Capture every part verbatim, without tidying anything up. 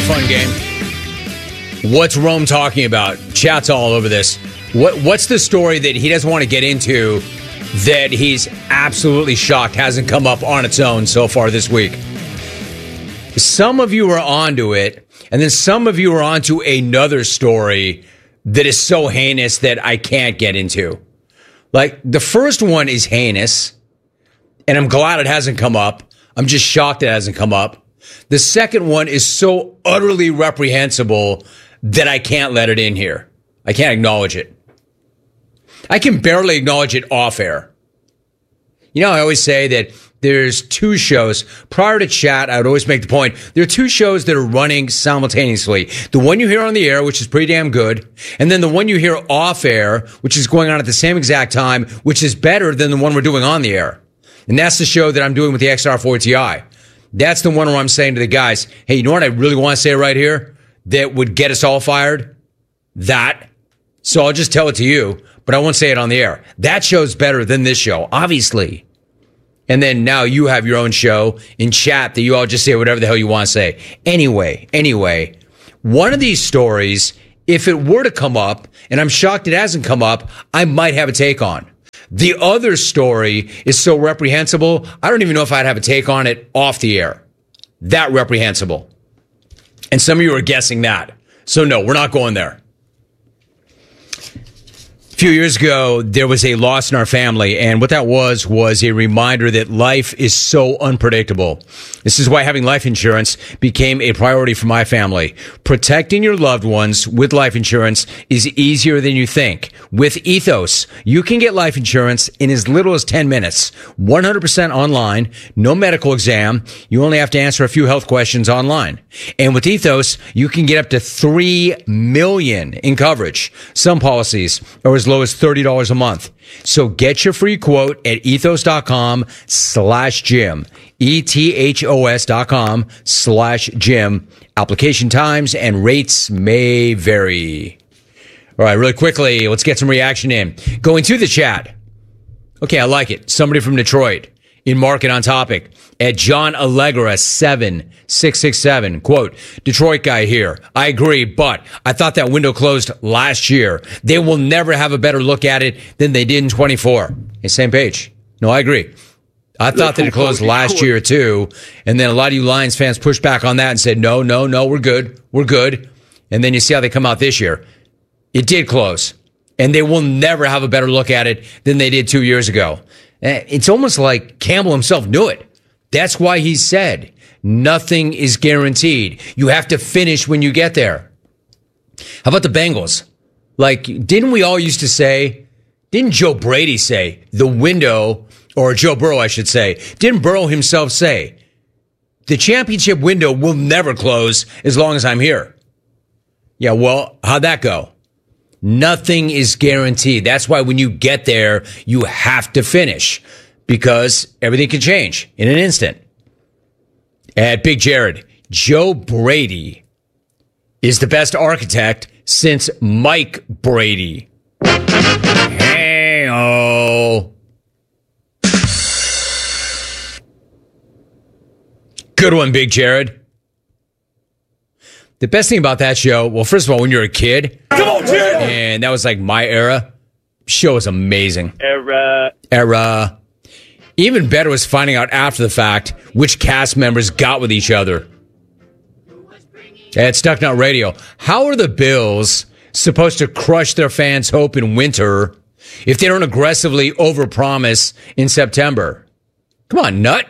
fun game. What's Rome talking about? Chat's all over this. What What's the story that he doesn't want to get into that he's absolutely shocked hasn't come up on its own so far this week? Some of you are onto it, and then some of you are onto another story that is so heinous that I can't get into. Like, the first one is heinous, and I'm glad it hasn't come up. I'm just shocked it hasn't come up. The second one is so utterly reprehensible that I can't let it in here. I can't acknowledge it. I can barely acknowledge it off air. You know, I always say that there's two shows. Prior to chat, I would always make the point, there are two shows that are running simultaneously. The one you hear on the air, which is pretty damn good, and then the one you hear off air, which is going on at the same exact time, which is better than the one we're doing on the air. And that's the show that I'm doing with the X R four T I. That's the one where I'm saying to the guys, hey, you know what I really want to say right here that would get us all fired? That. So I'll just tell it to you, but I won't say it on the air. That show's better than this show, obviously. And then now you have your own show in chat that you all just say whatever the hell you want to say. Anyway, anyway, one of these stories, if it were to come up, and I'm shocked it hasn't come up, I might have a take on. The other story is so reprehensible, I don't even know if I'd have a take on it off the air. That reprehensible. And some of you are guessing that. So no, we're not going there. A few years ago, there was a loss in our family, and what that was was a reminder that life is so unpredictable. This is why having life insurance became a priority for my family. Protecting your loved ones with life insurance is easier than you think. With Ethos, you can get life insurance in as little as ten minutes, one hundred percent online, no medical exam. You only have to answer a few health questions online. And with Ethos, you can get up to three million dollars in coverage. Some policies are as low as thirty dollars a month. So get your free quote at ethos.com slash Jim. E-T-H-O-S dot com slash Jim. Application times and rates may vary. All right, really quickly, let's get some reaction in. Going to the chat. Okay, I like it. Somebody from Detroit in Market on Topic at John Allegra seven six six seven. Quote, Detroit guy here. I agree, but I thought that window closed last year. They will never have a better look at it than they did in twenty-four. Okay, same page. No, I agree. I thought that it closed last year too. And then a lot of you Lions fans pushed back on that and said, no, no, no, we're good. We're good. And then you see how they come out this year. It did close. And they will never have a better look at it than they did two years ago. It's almost like Campbell himself knew it. That's why he said, nothing is guaranteed. You have to finish when you get there. How about the Bengals? Like, didn't we all used to say, didn't Joe Brady say, the window, or Joe Burrow, I should say, didn't Burrow himself say, the championship window will never close as long as I'm here? Yeah, well, how'd that go? Nothing is guaranteed. That's why when you get there, you have to finish because everything can change in an instant. At Big Jared, Joe Brady is the best architect since Mike Brady. Hey-oh. Good one, Big Jared. The best thing about that show, well, first of all, when you're a kid, come on, Jared! And that was like my era, show was amazing. Era. Era. Even better was finding out after the fact which cast members got with each other. At Stuck Nut Radio, how are the Bills supposed to crush their fans' hope in winter if they don't aggressively overpromise in September? Come on, Nut.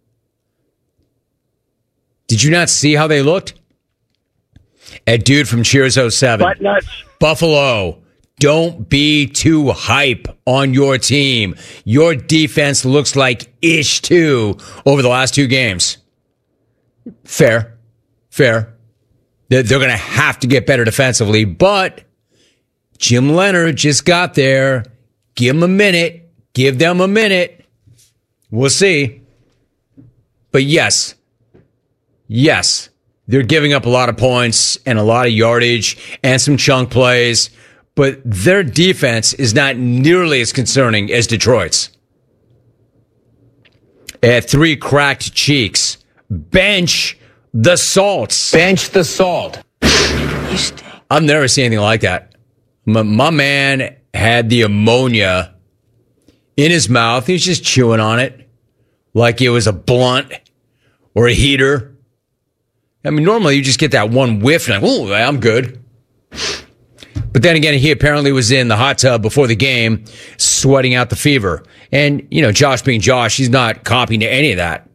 Did you not see how they looked? At Dude from Cheers oh seven. Butt nuts. Buffalo, don't be too hype on your team. Your defense looks like ish too over the last two games. Fair. Fair. They're, they're going to have to get better defensively, but Jim Leonard just got there. Give them a minute. Give them a minute. We'll see. But yes. Yes. They're giving up a lot of points and a lot of yardage and some chunk plays, but their defense is not nearly as concerning as Detroit's. At Three Cracked Cheeks, bench the salts. Bench the salt. You stink. I've never seen anything like that. My, my man had the ammonia in his mouth. He was just chewing on it like it was a blunt or a heater. I mean, normally you just get that one whiff and like, oh, I'm good. But then again, he apparently was in the hot tub before the game, sweating out the fever. And, you know, Josh being Josh, he's not copying to any of that.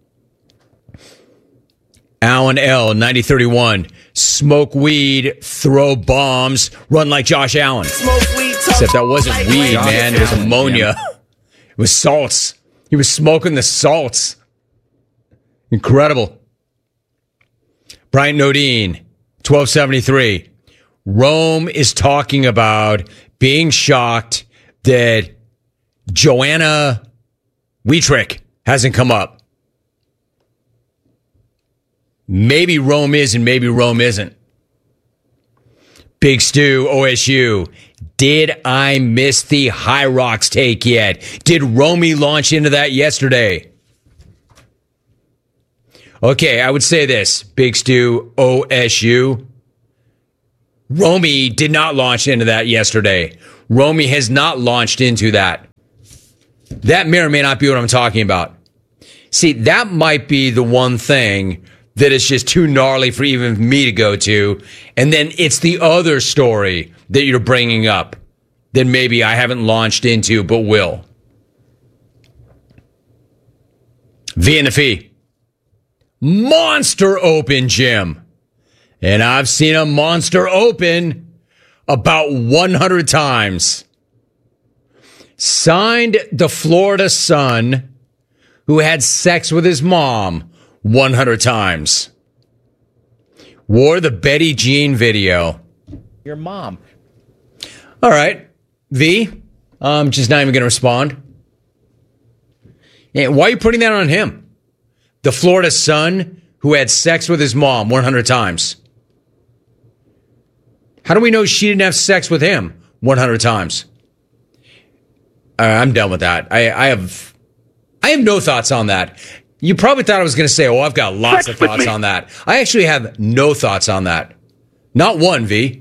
Alan L, ninety thirty-one. Smoke weed, throw bombs, run like Josh Allen. Smoke weed, Except that wasn't like weed, man. It was ammonia. Yeah. It was salts. He was smoking the salts. Incredible. Brian Nodine, twelve seventy-three. Rome is talking about being shocked that Joanna Wietrich hasn't come up. Maybe Rome is and maybe Rome isn't. Big Stu, O S U. Did I miss the High Rocks take yet? Did Romy launch into that yesterday? Okay, I would say this. Big Stu, O S U. Romy did not launch into that yesterday. Romy has not launched into that. That may or may not be what I'm talking about. See, that might be the one thing that is just too gnarly for even me to go to. And then it's the other story that you're bringing up that maybe I haven't launched into, but will. V and the Fee. Monster Open, Jim. And I've seen a monster open about one hundred times. Signed the Florida son who had sex with his mom one hundred times. Wore the Betty Jean video. Your mom. All right. V, I'm just not even going to respond. And why are you putting that on him? The Florida son who had sex with his mom one hundred times. How do we know she didn't have sex with him one hundred times? Uh, I'm done with that. I, I have I have no thoughts on that. You probably thought I was going to say, oh, I've got lots Sex of thoughts on that. I actually have no thoughts on that. Not one, V.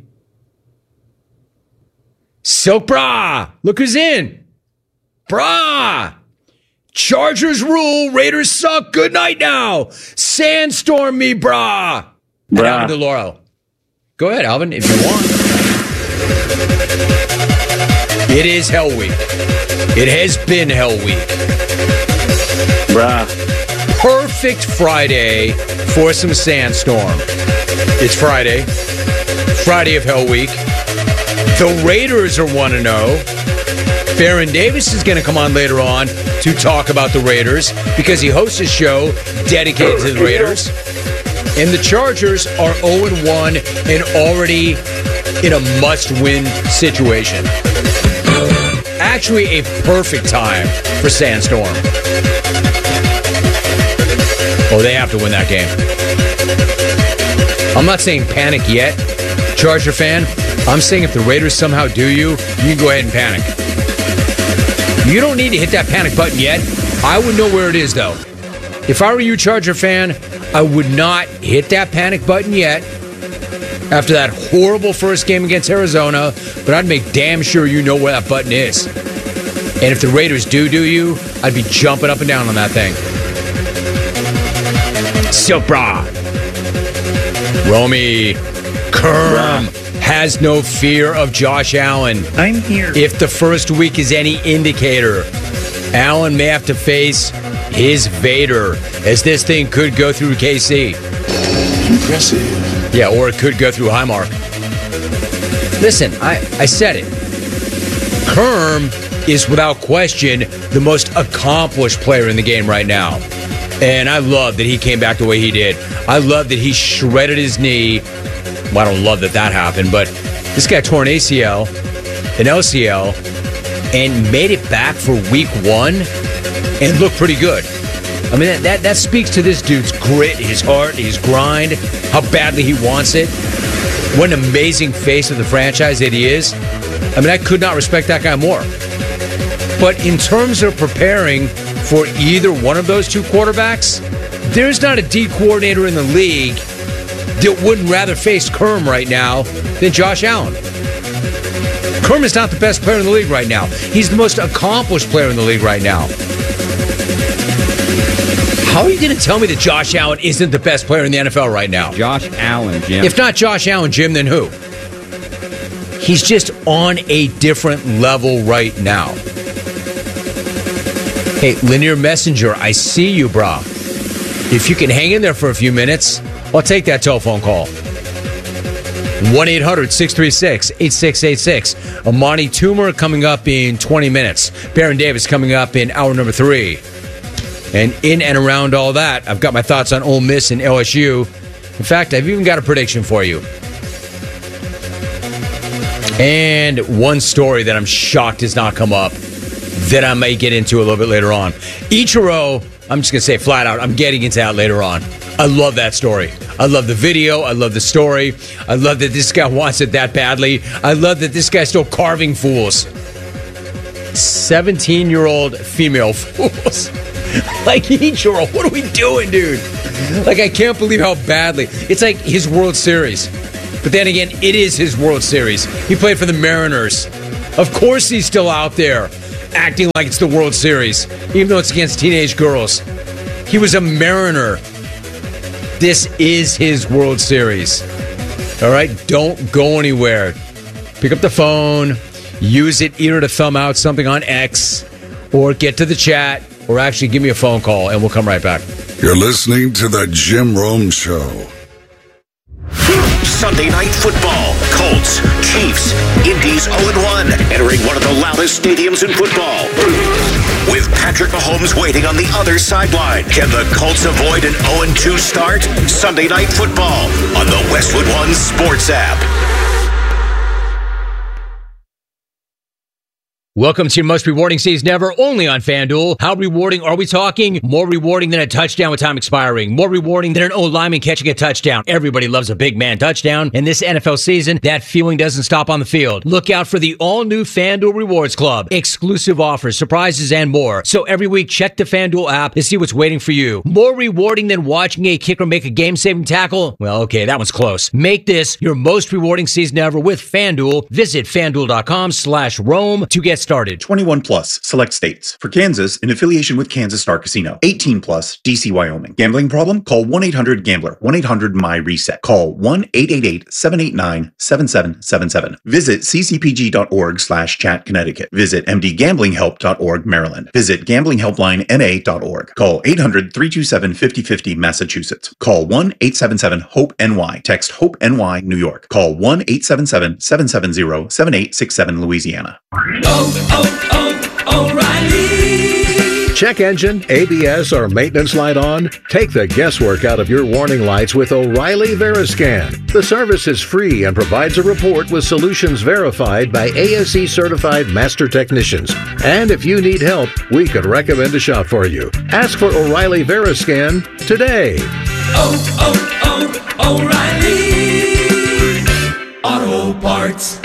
Silk Bra. Look who's in. Bra. Chargers rule. Raiders suck. Good night now. Sandstorm me, brah. And Alvin DeLauro. Go ahead, Alvin, if you want. It is Hell Week. It has been Hell Week. Bruh. Perfect Friday for some sandstorm. It's Friday. Friday of Hell Week. The Raiders are one and oh. Baron Davis is going to come on later on to talk about the Raiders because he hosts a show dedicated to the Raiders. And the Chargers are oh and one and already in a must-win situation. Actually, a perfect time for sandstorm. Oh, they have to win that game. I'm not saying panic yet, Charger fan. I'm saying if the Raiders somehow do you, you can go ahead and panic. You don't need to hit that panic button yet. I would know where it is, though. If I were you, Charger fan, I would not hit that panic button yet after that horrible first game against Arizona, but I'd make damn sure you know where that button is. And if the Raiders do do you, I'd be jumping up and down on that thing. Silk Bra. Romy Kerm has no fear of Josh Allen. I'm here. If the first week is any indicator, Allen may have to face his Vader, as this thing could go through K C. Impressive. Yeah, or it could go through Highmark. Listen, I, I said it. Kerm is without question the most accomplished player in the game right now. And I love that he came back the way he did. I love that he shredded his knee. Well, I don't love that that happened, but this guy tore an A C L, an L C L, and made it back for week one and looked pretty good. I mean, that, that, that speaks to this dude's grit, his heart, his grind, how badly he wants it. What an amazing face of the franchise that he is. I mean, I could not respect that guy more. But in terms of preparing for either one of those two quarterbacks, There's not a D coordinator in the league that wouldn't rather face Kerm right now than Josh Allen. Kerm is not the best player in the league right now. He's the most accomplished player in the league right now. How are you going to tell me that Josh Allen isn't the best player in the N F L right now? Josh Allen, Jim. If not Josh Allen, Jim, then who? He's just on a different level right now. Hey, Linear Messenger, I see you, brah. If you can hang in there for a few minutes, I'll take that telephone call. one eight hundred six three six eight six eight six. Amani Toomer coming up in twenty minutes. Baron Davis coming up in hour number three. And in and around all that, I've got my thoughts on Ole Miss and L S U. In fact, I've even got a prediction for you. And one story that I'm shocked has not come up that I may get into a little bit later on. Ichiro, I'm just going to say flat out, I'm getting into that later on. I love that story. I love the video. I love the story. I love that this guy wants it that badly. I love that this guy's still carving fools. seventeen-year-old female fools. Like, Ichiro, what are we doing, dude? Like, I can't believe how badly. It's like his World Series. But then again, it is his World Series. He played for the Mariners. Of course he's still out there acting like it's the World Series, even though it's against teenage girls. He was a Mariner. This is his World Series. All right? Don't go anywhere. Pick up the phone, use it either to thumb out something on X, or get to the chat, or actually give me a phone call, and we'll come right back. You're listening to The Jim Rome Show. Sunday Night Football. Colts, Chiefs, Indy's oh and one, entering one of the loudest stadiums in football. With Patrick Mahomes waiting on the other sideline, can the Colts avoid an oh and two start? Sunday Night Football on the Westwood One Sports app. Welcome to your most rewarding season ever, only on FanDuel. How rewarding are we talking? More rewarding than a touchdown with time expiring. More rewarding than an O-lineman catching a touchdown. Everybody loves a big man touchdown. And this N F L season, that feeling doesn't stop on the field. Look out for the all-new FanDuel Rewards Club. Exclusive offers, surprises, and more. So every week, check the FanDuel app to see what's waiting for you. More rewarding than watching a kicker make a game-saving tackle? Well, okay, that one's close. Make this your most rewarding season ever with FanDuel. Visit FanDuel.com slash Rome to get started. twenty-one plus, select states. For Kansas, in affiliation with Kansas Star Casino. eighteen plus, D C, Wyoming. Gambling problem? Call one eight hundred gambler. one eight hundred M Y reset. Call one eight eight eight seven eight nine seven seven seven seven. Visit ccpg.org slash chat Connecticut. Visit m d gambling help dot org Maryland. Visit gambling helpline n a dot org. Call eight hundred three two seven five oh five oh Massachusetts. Call one eight seven seven hope N Y. Text HOPE N Y New York. Call one eight seven seven seven seven zero seven eight six seven Louisiana. Oh, oh, oh, O'Reilly. Check engine, A B S, or maintenance light on? Take the guesswork out of your warning lights with O'Reilly Veriscan. The service is free and provides a report with solutions verified by A S E certified master technicians. And if you need help, we could recommend a shop for you. Ask for O'Reilly Veriscan today. Oh, oh, oh, O'Reilly Auto Parts.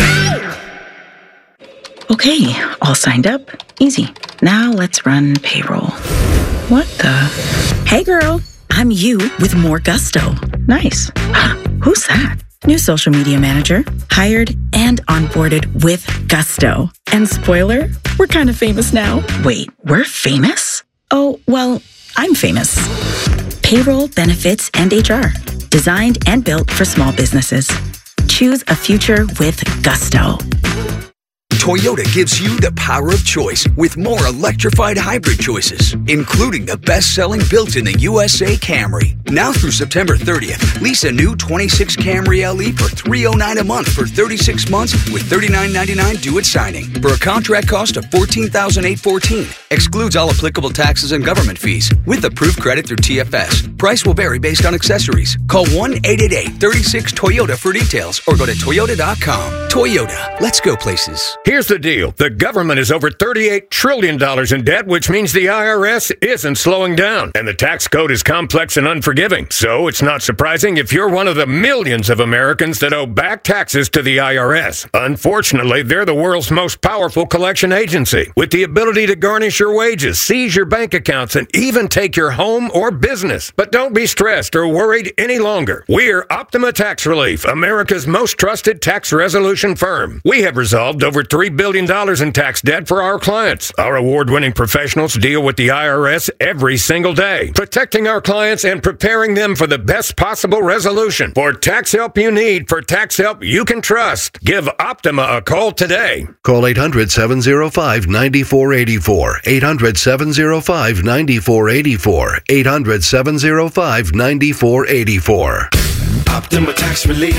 Okay, all signed up. Easy. Now let's run payroll. What the? Hey girl, I'm you with more gusto. Nice. Who's that? New social media manager. Hired and onboarded with gusto. And spoiler, we're kind of famous now. Wait, we're famous? Oh, well, I'm famous. Payroll, benefits, and H R. Designed and built for small businesses. Choose a future with gusto. Toyota gives you the power of choice with more electrified hybrid choices, including the best-selling built-in-the U S A Camry. Now through September thirtieth, lease a new twenty-six Camry L E for three hundred nine dollars a month for thirty-six months with thirty-nine ninety-nine due at signing for a contract cost of fourteen thousand eight hundred fourteen dollars. Excludes all applicable taxes and government fees with approved credit through T F S. Price will vary based on accessories. Call one eight eight eight, three six, Toyota for details or go to toyota dot com. Toyota, let's go places. Here's the deal. The government is over thirty-eight trillion dollars in debt, which means the I R S isn't slowing down. And the tax code is complex and unforgiving. So it's not surprising if you're one of the millions of Americans that owe back taxes to the I R S. Unfortunately, they're the world's most powerful collection agency, with the ability to garnish your wages, seize your bank accounts, and even take your home or business. But don't be stressed or worried any longer. We're Optima Tax Relief, America's most trusted tax resolution firm. We have resolved over three billion dollars in tax debt for our clients. Our award-winning professionals deal with the I R S every single day, protecting our clients and preparing them for the best possible resolution. For tax help you need, for tax help you can trust, give Optima a call today. Call eight hundred, seven oh five, nine four eight four. eight hundred, seven oh five, nine four eight four. eight hundred, seven oh five, nine four eight four. Optima Tax Relief.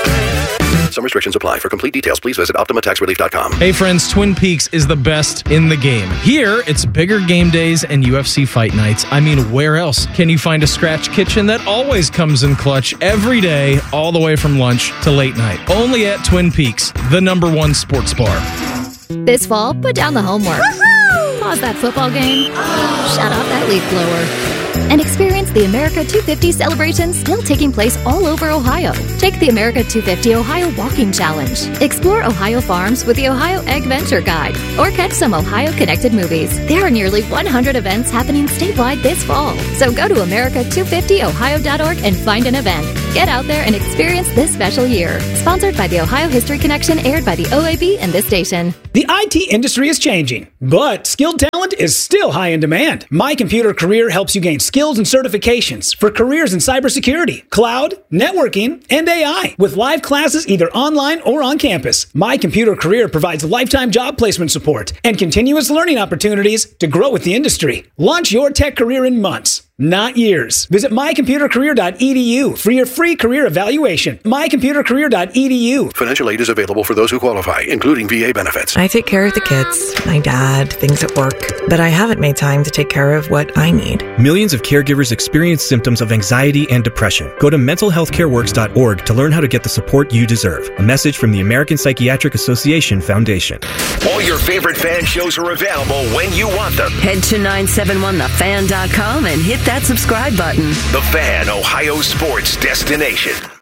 Some restrictions apply. For complete details, please visit Optima Tax Relief dot com. Hey friends, Twin Peaks is the best in the game. Here, it's bigger game days and U F C fight nights. I mean, where else can you find a scratch kitchen that always comes in clutch every day, all the way from lunch to late night? Only at Twin Peaks, the number one sports bar. This fall, put down the homework. Woo-hoo! Pause that football game. Shut off that leaf blower. And experience the America two fifty celebration still taking place all over Ohio. Take the America two fifty Ohio Walking Challenge. Explore Ohio farms with the Ohio Egg Venture Guide. Or catch some Ohio-connected movies. There are nearly one hundred events happening statewide this fall. So go to America two fifty ohio dot org and find an event. Get out there and experience this special year. Sponsored by the Ohio History Connection, aired by the O A B and this station. The I T industry is changing, but skilled talent is still high in demand. My Computer Career helps you gain skills and certifications for careers in cybersecurity, cloud, networking, and A I, with live classes either online or on campus. My Computer Career provides lifetime job placement support and continuous learning opportunities to grow with the industry. Launch your tech career in months, not years. Visit my computer career dot e d u for your free career evaluation. my computer career dot e d u. Financial aid is available for those who qualify, including V A benefits. I take care of the kids, my dad, things at work, but I haven't made time to take care of what I need. Millions of caregivers experience symptoms of anxiety and depression. Go to mental health care works dot org to learn how to get the support you deserve. A message from the American Psychiatric Association Foundation. All your favorite fan shows are available when you want them. Head to nine seven one the fan dot com and hit that subscribe button. The Fan, Ohio sports destination.